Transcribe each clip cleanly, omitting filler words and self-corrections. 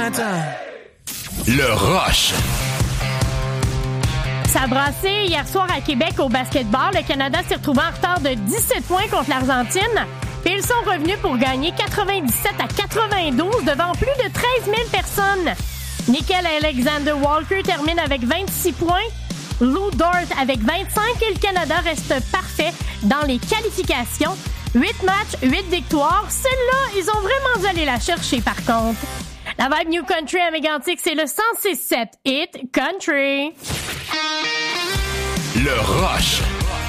matin. Le Rush. Ça a brassé hier soir à Québec au basketball. Le Canada s'est retrouvé en retard de 17 points contre l'Argentine. Puis ils sont revenus pour gagner 97-92 devant plus de 13 000 personnes. Nickel Alexander Walker termine avec 26 points. Lou Dort avec 25 et le Canada reste parfait dans les qualifications. 8 matchs, 8 victoires. Celle-là, ils ont vraiment dû aller la chercher par contre. La vibe New Country à Mégantic, c'est le 106.7 Hit Country. Le Rush.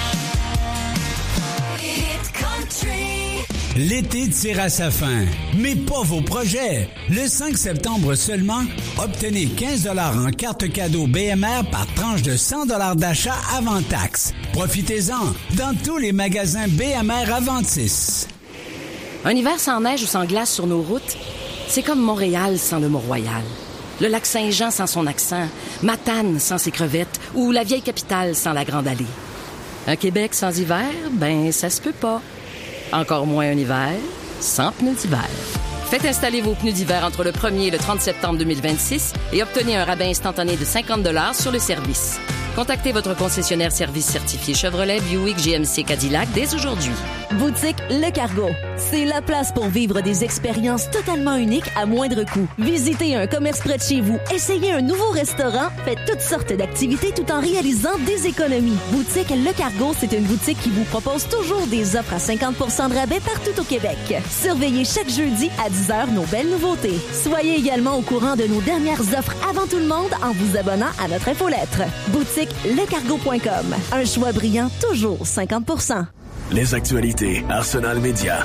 Hit Country. L'été tire à sa fin, mais pas vos projets. Le 5 septembre seulement, obtenez 15 $ en carte cadeau BMR par tranche de 100 $ d'achat avant taxe. Profitez-en dans tous les magasins BMR Aventis. Un hiver sans neige ou sans glace sur nos routes, c'est comme Montréal sans le Mont-Royal. Le lac Saint-Jean sans son accent, Matane sans ses crevettes ou la vieille capitale sans la Grande Allée. Un Québec sans hiver, ben ça se peut pas. Encore moins un hiver sans pneus d'hiver. Faites installer vos pneus d'hiver entre le 1er et le 30 septembre 2026 et obtenez un rabais instantané de 50 $ sur le service. Contactez votre concessionnaire service certifié Chevrolet, Buick, GMC, Cadillac dès aujourd'hui. Boutique Le Cargo. C'est la place pour vivre des expériences totalement uniques à moindre coût. Visitez un commerce près de chez vous, essayez un nouveau restaurant, faites toutes sortes d'activités tout en réalisant des économies. Boutique Le Cargo, c'est une boutique qui vous propose toujours des offres à 50 % de rabais partout au Québec. Surveillez chaque jeudi à 10h nos belles nouveautés. Soyez également au courant de nos dernières offres avant tout le monde en vous abonnant à notre infolettre. Boutique lecargo.com. Un choix brillant, toujours 50 %. Les actualités Arsenal Média.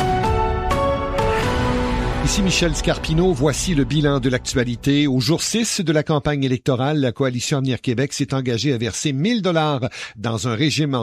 Ici Michel Scarpino, voici le bilan de l'actualité. Au jour 6 de la campagne électorale, la Coalition Avenir Québec s'est engagée à verser 1 000 $ dans un régime